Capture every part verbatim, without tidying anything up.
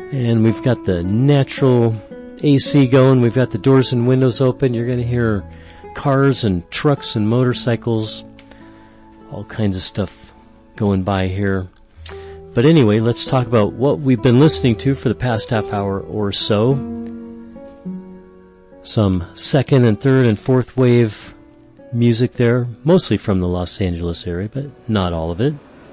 And we've got the natural A C going. We've got the doors and windows open. You're going to hear cars and trucks and motorcycles, all kinds of stuff going by here. But anyway, let's talk about what we've been listening to for the past half hour or so. Some second and third and fourth wave music there, mostly from the Los Angeles area, but not all of it.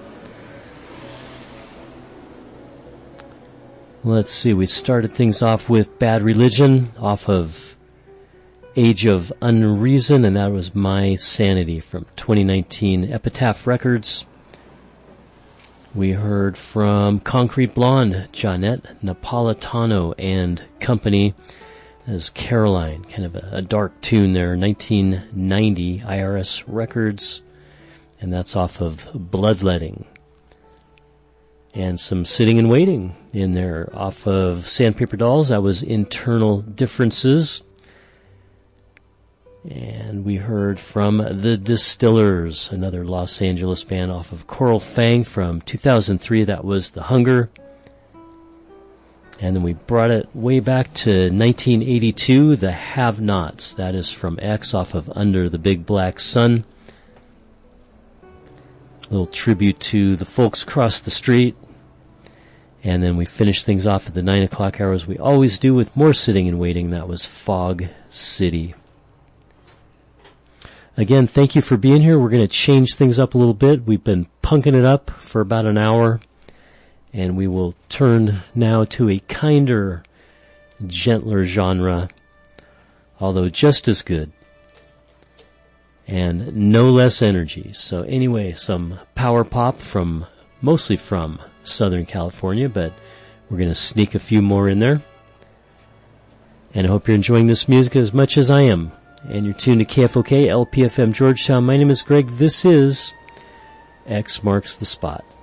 Let's see, we started things off with Bad Religion off of Age of Unreason, and that was My Sanity from twenty nineteen Epitaph Records. We heard from Concrete Blonde, Johnette Napolitano and Company as Caroline, kind of a, a dark tune there, nineteen ninety I R S Records, and that's off of Bloodletting. And some Sitting and Waiting in there off of Sandpaper Dolls, that was Internal Differences. And we heard from The Distillers, another Los Angeles band off of Coral Fang from two thousand three, that was The Hunger. And then we brought it way back to nineteen eighty-two, The Have-Nots, that is from X off of Under the Big Black Sun. A little tribute to the folks across the street. And then we finished things off at the nine o'clock hour as we always do with more Sitting and Waiting, that was Fog City. Again, thank you for being here. We're going to change things up a little bit. We've been punking it up for about an hour, and we will turn now to a kinder, gentler genre, although just as good, and no less energy. So anyway, some power pop from, mostly from Southern California, but we're going to sneak a few more in there. And I hope you're enjoying this music as much as I am. And you're tuned to K F O K, L P F M Georgetown. My name is Greg. This is X Marks the Spot.